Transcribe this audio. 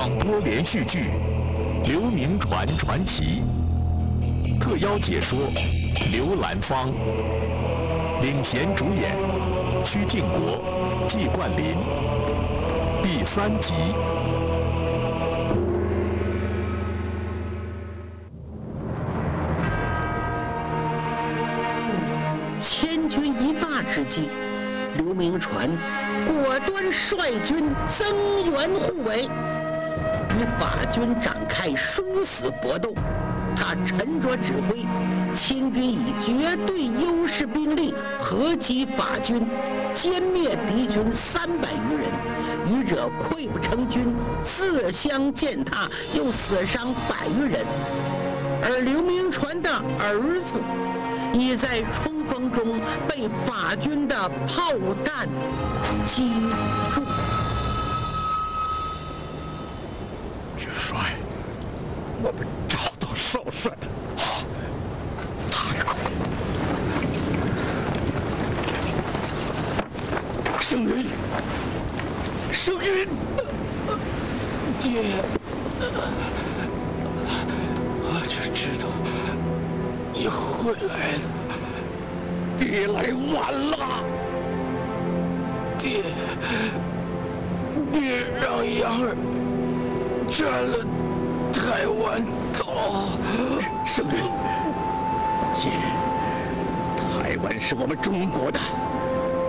广播连续剧《刘铭传传奇》，特邀解说刘兰芳，领衔主演曲靖国、季冠霖。第3集。 千钧一发之际，刘铭传果断率军增援护卫，与法军展开殊死搏斗。他沉着指挥，清军以绝对优势兵力合击法军，歼灭敌军300余人，余者溃不成军，自相践踏，又死伤100余人。而刘铭传的儿子已在冲锋中被法军的炮弹击中。 元帅，我们找到少帅了！太好了！圣云，圣云，爹，我就知道你会来了。爹来晚了，爹让杨儿占了台湾岛。圣人，爹，台湾是我们中国的，